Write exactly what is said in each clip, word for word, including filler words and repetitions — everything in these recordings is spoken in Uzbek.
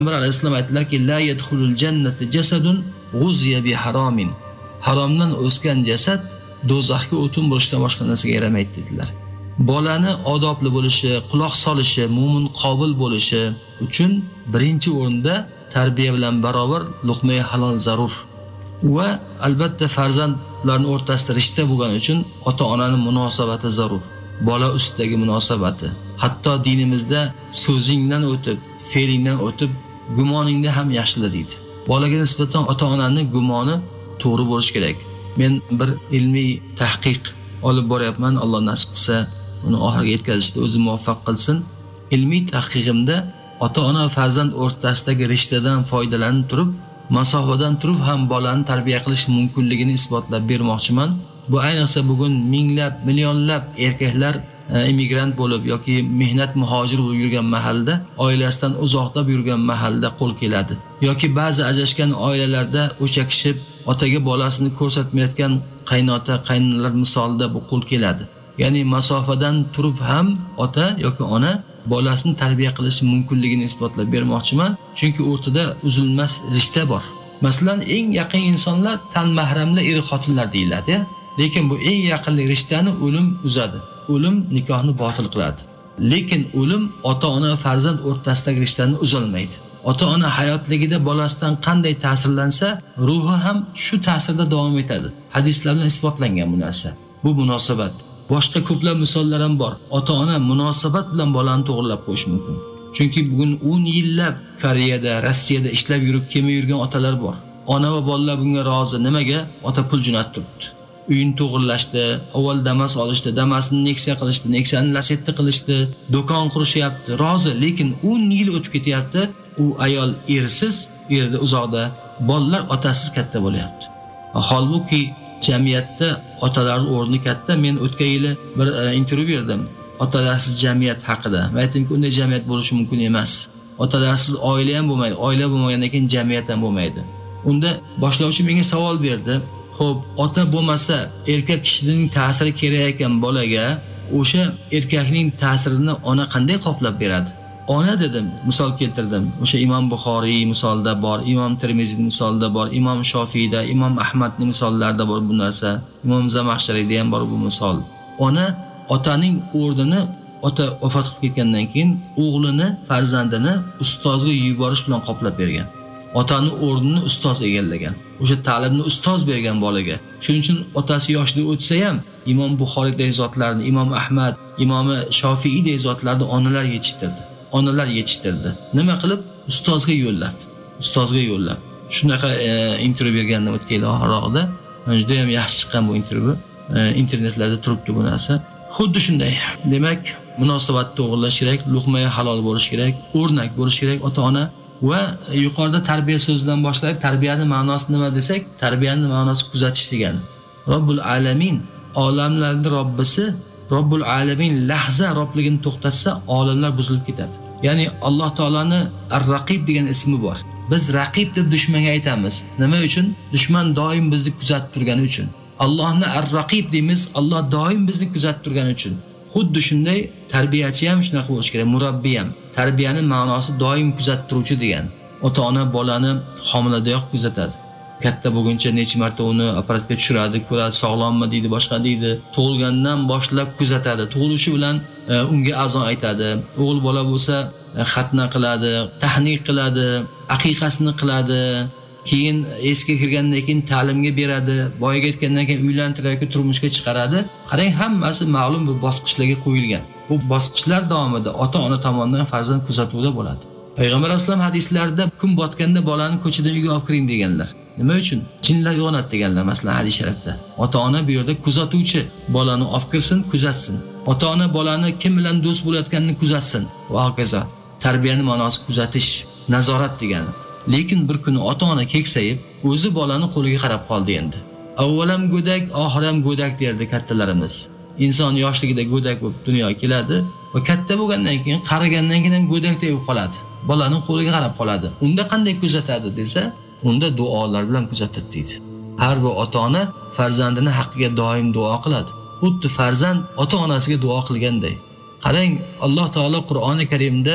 Payg'ambar alayhissalom aytdilarki, la yadkhulul jannata jasadun g'uziya bi haromin. Haromdan o'sgan jasad do'zaxga o'tin bo'lishdan boshqa narsaga yaramaydi dedilar. Bolani odobli bo'lishi, quloq solishi, mo'min qobil bo'lishi uchun birinchi o'rinda tarbiya bilan barobar luqma halol zarur. Va albatta farzandlarning o'rtasida rishta bo'lgani uchun ota-onaning munosabati zarur. Bola ustidagi munosabati. Hatto dinimizda so'zingdan o'tib, fe'lingdan o'tib, gumoningda ham yaxshilar deydi. Bolaga nisbatan ota-onaning gumoni to'g'ri bo'lishi kerak. Men bir ilmiy tahqiq olib boryapman. Alloh nasib qilsa, uni oxiriga yetkazishda o'zi muvaffaq qilsin. Ilmiy tahqiqimda ota-ona va farzand o'rtasidagi rishtadan foydalanib turib, masofadan turib ham bolani tarbiya qilish mumkinligini isbotlab bermoqchiman. Bu ayniqsa bugun minglab, millionlab erkaklar immigrant bo'lib yoki mehnat muhojir bo'lib yurgan mahalda, oilasidan uzoqda yurgan mahalda qo'l keladi. Yoki ba'zi ajrashgan oilalarda o'chakishib, otaga bolasini ko'rsatmayotgan qaynota, qaynonalar misolida bu qo'l keladi. Ya'ni masofadan turib ham ota yoki ona bolasini tarbiya qilish mumkinligini isbotlab bermoqchiman. Chunki o'rtada uzilmas rishta bor. Masalan, eng yaqin insonlar tan mahramlar, er xotinlar deyiladi. Lekin bu eng yaqinlik rishtani o'lim uzadi. O'lim nikohni botil qiladi. Lekin o'lim ota-ona va farzand o'rtasidagi rishtani uzolmaydi. Ota-ona hayotligida bolasidan qanday ta'sirlansa, ruhi ham shu ta'sirda davom etadi. Hadislar bilan isbotlangan bu narsa. Bu munosabat. Boshqa ko'plab misollar ham bor. Ota-ona munosabat bilan bolani to'g'rilab qo'yish mumkin. Chunki bugun o'n yillab Koreyada, Rossiyada ishlab yurib kelmay yurgan otalar bor. Ona va bolalar bunga rozi. Nimaga? Ota pul jo'natib turibdi. Uyini to'g'irlashdi, avval Damas olishdi, Damasni Nexia qilishdi, Nexiani Lacetti qilishdi, do'kon qurishyapti, rozi, lekin o'n yil o'tib ketyapti, u ayol ersiz, yerda uzoqda, bolalar otasiz katta bo'lyapti. Holbuki jamiyatda otalar o'rni katta. Men o'tgan yili bir intervyu berdim otalarsiz jamiyat haqida. Men aytdimki, unday jamiyat bo'lishi mumkin emas. Otalarsiz oila ham bo'lmaydi, oila bo'lmagandan keyin jamiyat ham bo'lmaydi. Unda boshlovchi menga savol berdi. Xo'p, ota bo'lmasa, erkak kishining ta'siri kerak ekan bolaga, o'sha erkakning ta'sirini ona qanday qoplab beradi? Ona dedim, misol keltirdim. O'sha Imom Buxoriy misolida bor, Imom Termiziy misolida bor, Imom Shofiyda, Imom Ahmadning misollarida bor bu narsa. Imom Zamaxshariyda ham bor bu misol. Ona otaning o'rnini ota vafot qilib ketgandan keyin o'g'lini, farzandini ustozga yuborish bilan qoplab bergan. Otaning o'rnini ustoz egallagan. O'sha ta'limni ustoz bergan bolaga. Shuning uchun otasi yoshli o'tsa ham Imom Buxoriydagi zotlarni, Imom Ahmad, Imom Shofiiydagi zotlarni onalar yetishtirdi. Onalar yetishtirdi. Nima qilib? Ustozga yo'llab. Ustozga yo'llab. Shunaqa e, intervyu bergandim o'tgan yil oxirida. Juda ham yaxshi chiqqan bu intervyu. E, internetlarda turibdi bu narsa. Xuddi shunday. Demak, munosabat to'g'rilash kerak, luqma halol bo'lish kerak, o'rnak bo'lish kerak ota-ona. Va yuqorida tarbiya so'zidan boshlab, tarbiyaning ma'nosi nima desak, tarbiyaning ma'nosi kuzatish degani. Robbul alamin, olamlarning Robbisi, Robbul alamin lahza robligini to'xtatsa, olamlar buzilib ketadi. Ya'ni Alloh taolani Ar-Raqib degan ismi bor. Biz raqib deb dushmanga aytamiz. Nima uchun? Dushman doim bizni kuzatib turgani uchun. Allohni Ar-Raqib deymiz, Alloh doim bizni kuzatib turgani uchun. Xuddi shunday tarbiyachi ham shunaqa bo'lishi kerak, murabbiy ham. Tarbiyaning ma'nosi doim kuzatib turuvchi degan. Ota-ona bolani homiladoyoq kuzatadi. Katta bo'lguncha necha marta uni apparatga tushiradi, ko'radi, sog'lommi deydi, boshqa deydi. Tug'ilgandan boshlab kuzatadi. Tug'ilishi bilan e, unga azon aytadi. O'g'il bola bo'lsa e, xatna qiladi, tahniq qiladi, aqiqasini qiladi. Keyin esga kirgandan keyin ta'limga beradi, voyaga yetgandan keyin uylantiradi, turmushga chiqaradi. Qarang, hammasi ma'lum bir bosqichlarga qo'yilgan. Bu bosqichlar davomida ota-ona tomonidan farzand kuzatuvda bo'ladi. Payg'ambar alayhisalom hadislarida kun botganda bolani ko'chadan uyga olib kiring deganlar. Nima uchun? Jinlar uyg'onadi deganlar, masalan hadis sharifda. Ota-ona bu yerda kuzatuvchi, bolani olib kirsin, kuzatsin. Ota-ona bolani kim bilan do'st bo'layotganini kuzatsin va hokazo. Tarbiyaning ma'nosi kuzatish, nazorat degani. Lekin bir kuni ota-ona keksayib, o'zi bolani qo'liga qarab qoldi endi. Avvalam go'dak, oxiram go'dak derdi kattalarimiz. Inson yoshligida go'dak bo'lib dunyoga keladi va katta bo'lgandan keyin, qarigandan keyin ham go'dakdek bo'lib qoladi. Bolaning qo'liga qarab qoladi. Unda qanday kuzatadi desa, unda duolar bilan kuzatadi deydi. Har bir ota-ona farzandini haqqiga doim duo qiladi. Xuddi farzand ota-onasiga duo qilganday. Qarang, Alloh taolo Qur'oni Karimda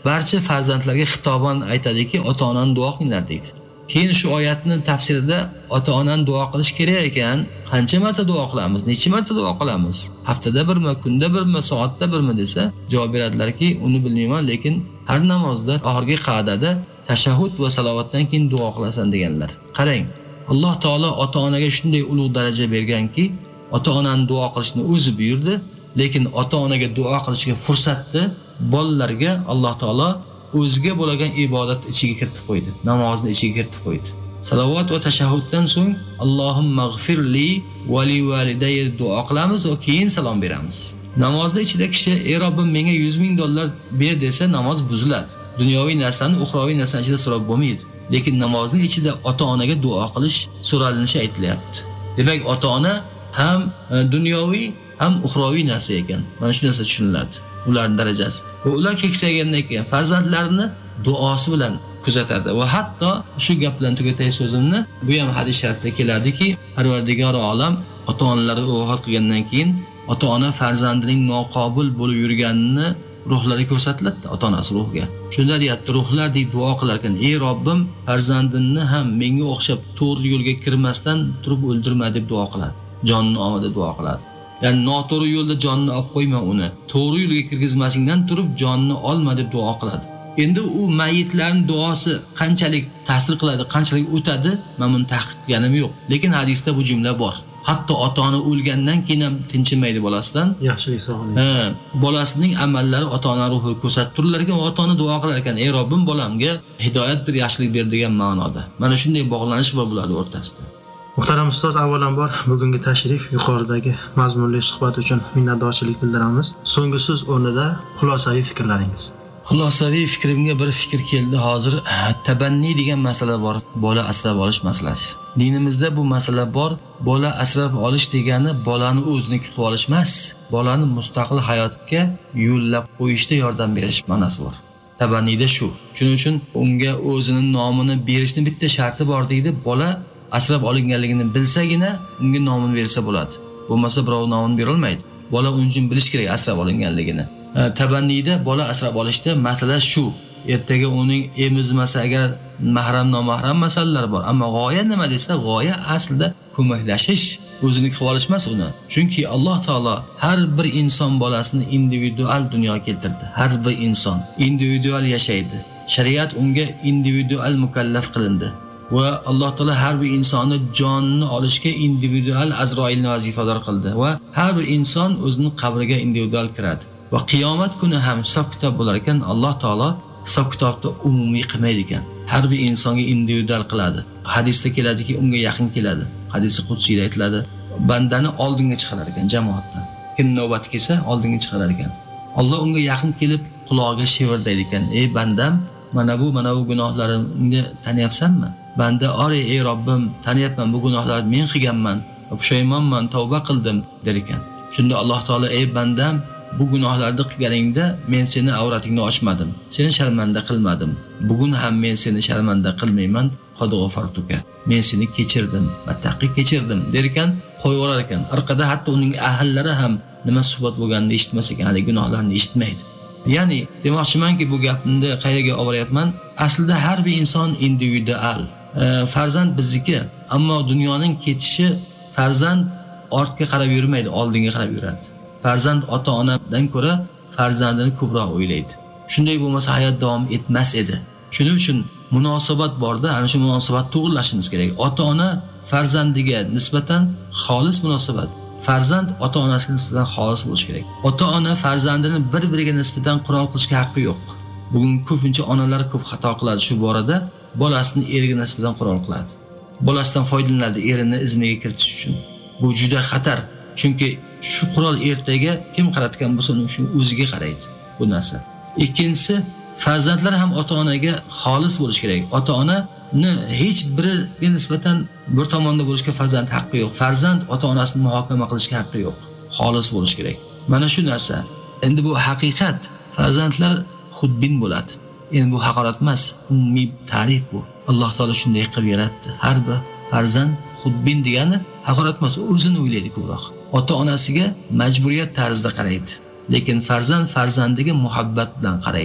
barcha farzandlarga xitoban aytadiki, ota-onani duo qilinglar deydi. Keyin shu oyatning tafsirida ota-onani duo qilish kerak ekan. Qancha marta duo qilamiz? Necha marta duo qilamiz? Haftada birmi, kunda birmi, soatda birmi desa, javob beradilarki, uni bilmayman, lekin har namozda oxirgi qa'dada tashahhud va salovatdan keyin duo qilasan deganlar. Qarang, Alloh taolo ota-onaga shunday ulug' daraja berganki, ota-onani duo qilishni o'zi buyurdi, lekin ota-onaga duo qilishga fursatni bolalarga Alloh taolo o'ziga bo'lgan ibodat ichiga kiritib qo'ydi, namozni ichiga kiritib qo'ydi. Salovat va tashahhuddan so'ng Allohumma g'firli va li validayya duo qilamiz va keyin salom beramiz. Namozning ichida kishi, "Ey Robbim, menga yuz ming dollar ber" desa, namoz buziladi. Dunyoviy narsani uxroviy narsani ichida so'rab bo'lmaydi. Lekin namozning ichida ota-onaga duo qilish so'ralinishi aytilyapti. Demak, ota-ona ham dunyoviy ham uxroviy narsa ekan. Mana shu narsa tushuniladi. Ularning darajasi. Va ular keksaygandan keyin farzandlarini duosi bilan kuzatadi. Va hatto shu gap bilan tugatay so'zimni, bu ham hadis sharifda keladiki, Parvardigor olam ota-onalari vafot qilgandan keyin ota-ona farzandining noqobil bo'lib yurganini ruhlari ko'rsatiladi, ota-onasi ruhiga. Shunda deyapti, ruhlar deb duo qilar ekan, "Ey Robbim, farzandimni ham menga o'xshab to'g'ri yo'lga kirmasdan turib o'ldirma" deb duo qiladi. Jonini olmada duo qiladi. Ya'ni noto'g'ri yo'lda jonni olib qo'yma uni. To'g'ri yo'lga kirgizmasingdan turib jonni olma deb duo qiladi. Endi u mayitlarning duosi qanchalik ta'sir qiladi, qanchalik o'tadi, men buni tahqiqlanim yo'q. Lekin hadisda bu jumla bor. Hatto ota-ona o'lgandan keyin ham tinchimaydi bolasidan. Yaxshilik sog'inadi. Ha, bolasining amallari ota-ona ruhi ko'rsatib turlar ekan, ota-ona duo qilar ekan, "Ey Robbim, bolamga hidoyat bir, yaxshilik ber" degan ma'noda. Mana shunday bog'lanish bor bularning o'rtasida. Muhtaram ustoz, avvalambor bugungi tashrif, yuqoridagi mazmunli suhbat uchun minnatdorchilik bildiramiz. So'nggi so'z o'rnida xulosaviy fikrlaringiz. Xulosaviy fikrimga bir fikr keldi hozir. Tabanni degan masala bor, bola asrab olish masalasi. Dinimizda bu masala bor. Bola asrab olish degani bolani o'ziniki qilib olish emas, bolani mustaqil hayotga yo'llab qo'yishda yordam berish ma'nosi bor. Tabannida shu. Shuning uchun unga o'zining nomini berishni bitta sharti bor deydi. Bola asrab olinganligini bilsagina unga nomini bersa bo'ladi. Bo'lmasa birov nomini bera olmaydi. Bola uning uchun bilish kerak asrab olinganligini. Tabannida bola asrab olishda masala shu. Ertaga uning emizmasa agar mahram nomahram masalalar bor. Ammo g'oya nima desa, g'oya aslida ko'maklashish, o'zini qilib olish emas uni. Chunki Alloh taolo har bir inson bolasini individual dunyoga keltirdi. Har bir inson individual yashaydi. Shariat unga individual mukallaf qilindi. Va Alloh taolo har bir insonni jonini olishga individual Azroilni vazifador qildi va har bir inson o'zining qabriga individual kiradi. Va qiyomat kuni ham hisob kitob bo'lar ekan, Alloh taolo hisob kitobni umumiy qilmaydi ekan. Har bir insonga individual qiladi. Hadisda keladiki, unga yaqin keladi. Hadisi qudsiyda aytiladi, bandani oldinga chiqarar ekan jamoatdan. Kim navbat kelsa oldinga chiqarar ekan. Alloh unga yaqin kelib qulog'iga shivirlaydi ekan, "Ey bandam, mana bu mana bu gunohlaringni taniyapsanmi?" Banda, "Ore ey Robbim, taniyapman, bu gunohlarni men qilganman, pushaymonman, tavba qildim" der ekan. Shunda Alloh taolo, "Ey bandam, bu gunohlarni qilganingda men seni avratingni ochmadim, seni sharmanda qilmadim. Bugun ham men seni sharmanda qilmayman, qad g'afartuka. Men seni kechirdim, battaqi kechirdim" der ekan, qo'yaverar ekan. Orqada hatto uning ahllari ham nima suhbat bo'lganini eshitmas ekan, hali gunohlarni eshitmaydi. Ya'ni demoqchimanki, bu gapni qayerga olib boryapman? Aslida har bir inson individual. E, farzand bizniki, ammo dunyoning ketishi farzand ortga qarab yurmaydi, oldinga qarab yuradi. Farzand ota-onadan ko'ra farzandini ko'proq o'ylaydi. Shunday bo'lmasa hayot davom etmas edi. Shuning uchun munosabat borda, ana shu munosabat to'g'rilashimiz kerak. Ota-ona farzandiga nisbatan xolis munosabat, farzand ota-onasiga nisbatan xolis bo'lishi kerak. Ota-ona farzandini bir-biriga nisbatan qurol qilishga haqqi yo'q. Bugun ko'pincha onalar ko'p xato qiladi shu borada, bolasini eriga nisbatan qurol qiladi. Bolasidan foydalanadi erini izmiga kiritish uchun. Bu juda xatar. Chunki shu qurol ertaga kim qaratgan bo'lsa, uning shu o'ziga qaraydi bu narsa. Ikkinchisi, farzandlar ham ota-onaga xolis bo'lish kerak. Ota-onani hech biriga nisbatan bir tomonda bo'lishga farzand haqqi yo'q. Farzand ota-onasini muhokama qilishga haqqi yo'q. Xolis bo'lish kerak. Mana shu narsa. Endi bu haqiqat. Farzandlar xudbin bo'ladi. Endi bu haqorat emas, umumiy ta'rif bu. Alloh taolo shunday qilib yaratdi. Har bir farzand xudbin degani haqorat emas, o'zini o'ylaydi ko'proq. Ota-onasiga majburiyat tarzida qaraydi. Lekin farzand farzandiga muhabbat bilan qaraydi.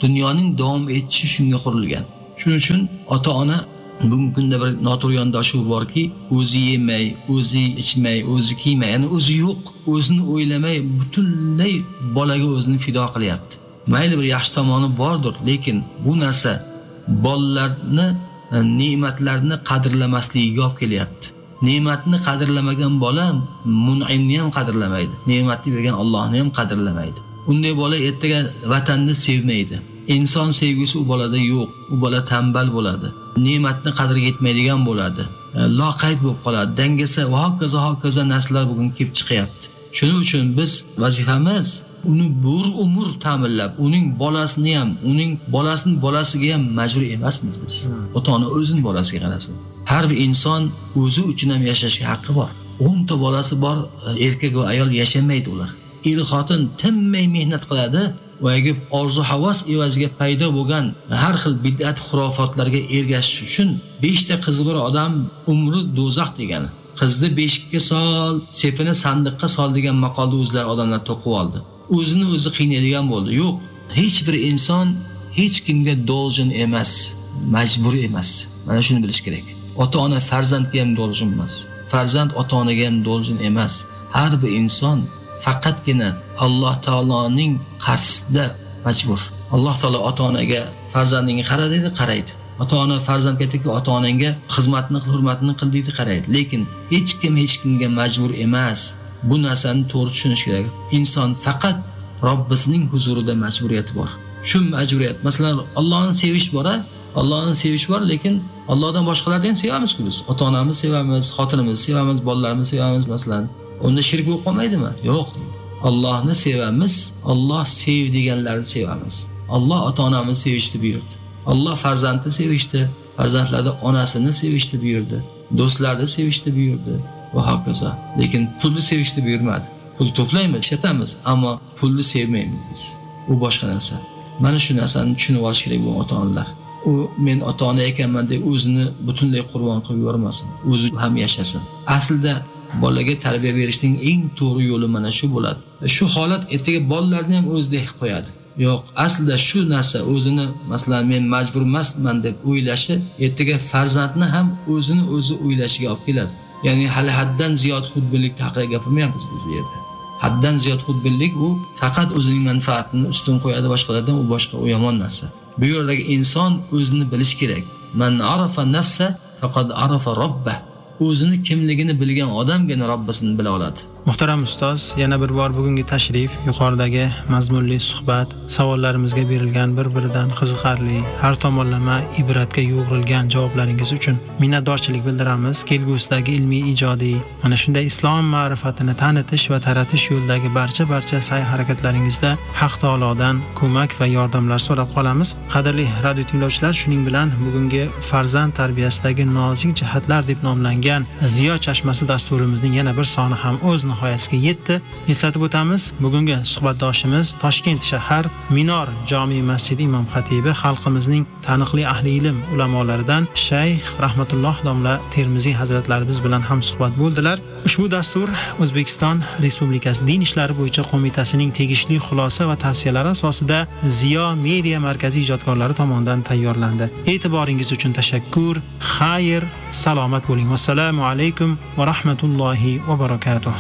dunyoning davom etishi shunga qurilgan. Shuning uchun ota-ona bugungi kunda bir noto'g'ri yondashuv borki, o'zi yemay, o'zi ichmay, o'zi kiymay, ya'ni o'zi yo'q, o'zini o'ylamay butunlay bolaga o'zini fido qilyapti. Mayli bir yaxshi tomoni bordir, lekin bu narsa bolalarni ne'matlarni qadrlamasligiga olib kelyapti. Ne'matni qadrlamagan bola mun'imni ham qadrlamaydi. Ne'matni bergan Allohni ham qadrlamaydi. Unday bola ertaga vatanni sevmaydi. Inson sevgisi u bolada yo'q. U bola tambal bo'ladi. Ne'matni qadriga yetmaydigan bo'ladi. Loqayd bo'lib qoladi. Dangasa va hokazo hokazo narsalar bugun kelib chiqyapti. Shuning uchun biz vazifamiz uni bir umr ta'minlab, uning bolasini ham, uning bolasining bolasiga ham majbur emasmiz biz. Ota-ona o'zining bolasiga qarasin. Har bir inson o'zi uchun ham yashashga haqqi bor. o'n ta bolasi bor erkak va ayol yashamaydi ular. Er xotin tinmay mehnat qiladi va agar orzu havas evaziga paydo bo'lgan har xil bid'at xurofotlarga ergashish uchun besh ta qizi bor odam umri do'zax degani. Qizni beshikka sol, sepini sandiqqa sol degan maqolda o'zlar odamlar to'qib oldi. O'zini o'zi qiynaydigan bo'ldi. Yo'q, hech bir inson hech kimga dolzin emas, majbur emas. Mana shuni bilish kerak. Ota-ona farzandga ham dolzin emas. Farzand ota-onaga ham dolzin emas. Har bir inson faqatgina Alloh taoloning qarshisida majbur. Alloh taolo ota-onaga farzandingga qara dedi, qaraydi. Ota-ona farzandga aytdiki, ota-onangga xizmatni qil, hurmatni qil deydi, qaraydi. Lekin hech kim hech kimga majbur emas. Bu narsani to'g'ri tushunish kerak. Inson faqat Robbisining huzurida majburiyati bor. Shu majburiyat, masalan, Allohni sevish bor-a? Allohni sevish bor, lekin Allohdan boshqalarni ham sevamiz-ku biz. Ota-onamizni sevamiz, xotinimizni sevamiz, bolalarimizni sevamiz, masalan. Unda shirk bo'lib qolmaydimi? Yo'q. Allohni sevamiz, Alloh sevdiganlarni sevamiz. Alloh ota-onamizni sevishni buyurdi. Alloh farzandni sevishdi, farzandlarni onasini sevishni buyurdi, do'stlarni sevishni buyurdi va hokazo. Lekin pulni sevishni buyurmadi. Pul to'playmiz, ishlatamiz, ammo pulni sevmaymiz biz. U boshqa narsa. Mana shu narsani tushunib olish kerak bu ota-onalar. U men ota-ona ekanman deb o'zini butunlay qurbon qilib yubormasin. O'zi ham yashasin. Aslida bolaga tarbiya berishning eng to'g'ri yo'li mana shu bo'ladi. Shu holat ertaga bolalarni ham o'zidek qo'yadi. Yo'q, aslida shu narsa o'zini, masalan, men majbur emasman deb o'ylashi ertaga farzandni ham o'zini o'zi o'ylashiga olib keladi. Ya'ni hali haddan ziyod xudbinlik haqida gapirmayapmiz biz bu yerda. Haddan ziyod xudbinlik u faqat o'zining manfaatini ustun qo'yadi boshqalardan, u boshqa u yomon narsa. Bu yerdagi inson o'zini bilish kerak. Man arafa nafsa faqad arafa robbah. O'zini kimligini bilgan odamgina Robbisini bila oladi. Muhtaram ustoz, yana bir bor bugungi tashrif, yuqoridagi mazmunli suhbat, savollarimizga berilgan bir-biridan qiziqarli, har tomonlama ibratga yo'g'rilgan javoblaringiz uchun minnatdorchilik bildiramiz. Kelgusidagi ilmiy ijodiy, mana shunday islom ma'rifatini tanitish va taratish yo'lidagi barcha-barcha sa'y-harakatlaringizda Haq taolodan ko'mak va yordamlar so'rab qolamiz. Qadrli radio tinglovchilar, shuning bilan bugungi farzand tarbiyasidagi nozik jihatlar deb nomlangan Ziyo chashmasi dasturimizning yana bir soni ham o'z nihoyasiga yetdi. Eslatib o'tamiz, bugungi suhbatdoshimiz Toshkent shahar Minor jome masjidi imom xatibi, xalqimizning taniqli ahli ilm ulamolaridan Shayx Rahmatulloh domla Termiziy hazratlarimiz bilan ham suhbat bo'ldilar. Ushbu dastur O'zbekiston Respublikasi Din ishlari bo'yicha qo'mitasining tegishli xulosa va tavsiyalari asosida Ziyo media markazi ijodkorlari tomonidan tayyorlandi. E'tiboringiz uchun tashakkur. Xayr, salomat bo'ling. Assalomu alaykum va rahmatullohi va barakatuh.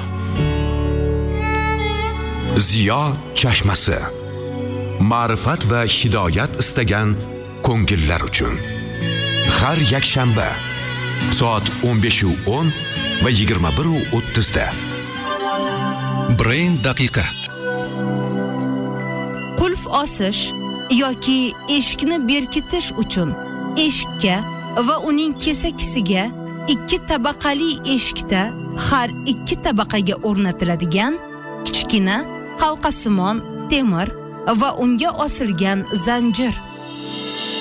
Ziyo chashmasi. Ma'rifat va hidoyat istagan ko'ngillar uchun. Har yakshanba soat o'n besh o'n va yigirma bir o'ttiz da. Brain daqiqa. Qulf osish yoki eshikni berkitish uchun eshikka va uning kesakisiga ikki tabaqali eshikda har ikki tabaqaga o'rnatiladigan kichkina halqasimon temir va unga osilgan zanjir